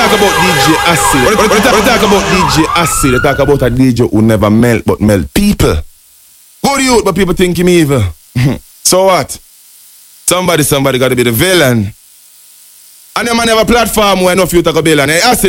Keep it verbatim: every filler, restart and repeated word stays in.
talk about D J Acid, when they talk, when they talk about D J Acid, they talk about a D J who never melt but melt people. Good youth, but people think him evil. So what? Somebody, somebody got to be the villain. And the man have a platform where enough youth talk about villain. Hey, Acid